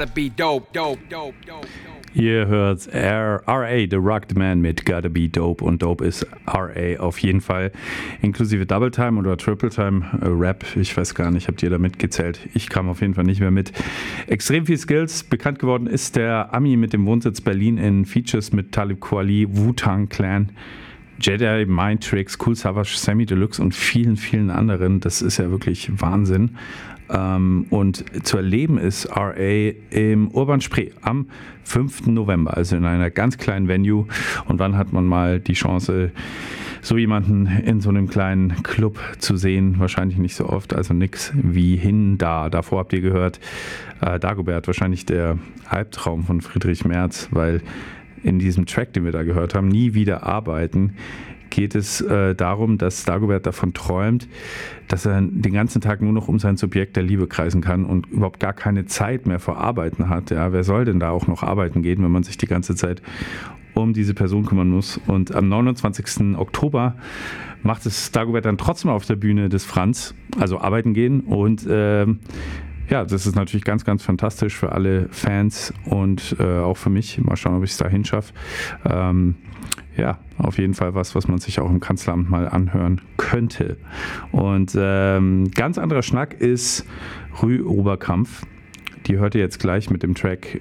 Ihr hört R.A. The Rugged Man mit Gotta Be Dope und Dope ist R.A. auf jeden Fall, inklusive Double Time oder Triple Time Rap, ich weiß gar nicht, habt ihr da mitgezählt? Ich kam auf jeden Fall nicht mehr mit. Extrem viel Skills, bekannt geworden ist der Ami mit dem Wohnsitz Berlin in Features mit Talib Kweli, Wu-Tang Clan, Jedi, Mind Tricks, Kool Savas, Sammy Deluxe und vielen, vielen anderen. Das ist ja wirklich Wahnsinn. Und zu erleben ist R.A. im Urban Spree am 5. November, also in einer ganz kleinen Venue. Und wann hat man mal die Chance, so jemanden in so einem kleinen Club zu sehen? Wahrscheinlich nicht so oft, also nix wie hin da. Davor habt ihr gehört, Dagobert, wahrscheinlich der Albtraum von Friedrich Merz, weil in diesem Track, den wir da gehört haben, Nie wieder arbeiten, geht es darum, dass Dagobert davon träumt, dass er den ganzen Tag nur noch um sein Subjekt der Liebe kreisen kann und überhaupt gar keine Zeit mehr für Arbeiten hat. Ja, wer soll denn da auch noch arbeiten gehen, wenn man sich die ganze Zeit um diese Person kümmern muss? Und am 29. Oktober macht es Dagobert dann trotzdem auf der Bühne des Franz, also arbeiten gehen. Und ja, das ist natürlich ganz, ganz fantastisch für alle Fans und auch für mich. Mal schauen, ob ich es dahin schaffe. Ja, auf jeden Fall was man sich auch im Kanzleramt mal anhören könnte. Und ganz anderer Schnack ist Rue Oberkampf. Die hört ihr jetzt gleich mit dem Track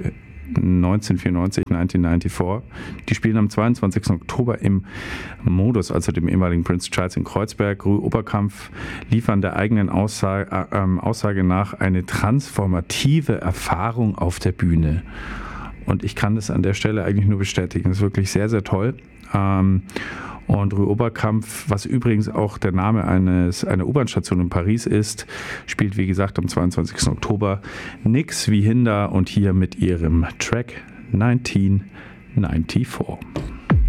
1994. Die spielen am 22. Oktober im Modus, also dem ehemaligen Prince Charles in Kreuzberg. Rue Oberkampf liefern der eigenen Aussage nach eine transformative Erfahrung auf der Bühne. Und ich kann das an der Stelle eigentlich nur bestätigen. Das ist wirklich sehr, sehr toll. Und Rue Oberkampf, was übrigens auch der Name einer U-Bahn-Station in Paris ist, spielt wie gesagt am 22. Oktober nix wie Hinder und hier mit ihrem Track 1994.